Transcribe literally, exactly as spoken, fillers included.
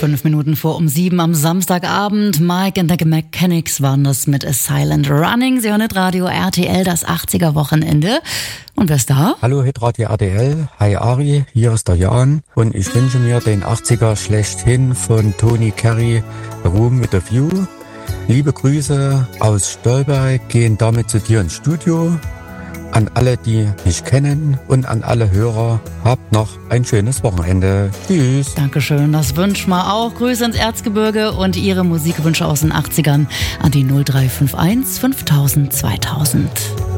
Fünf Minuten vor um sieben am Samstagabend. Mike and the Mechanics waren das mit A Silent Running. Sie hören nicht Radio R T L, das achtziger-Wochenende. Und wer ist da? Hallo, Hitradio R T L. Hi Ari, hier ist der Jan. Und ich wünsche mir den achtziger schlechthin von Tony Carey, Room with a View. Liebe Grüße aus Stolberg gehen damit zu dir ins Studio. An alle, die mich kennen und an alle Hörer, habt noch ein schönes Wochenende. Tschüss. Dankeschön, das wünschen wir auch. Grüße ins Erzgebirge und Ihre Musikwünsche aus den achtzigern an die null drei fünf eins fünftausend zweitausend.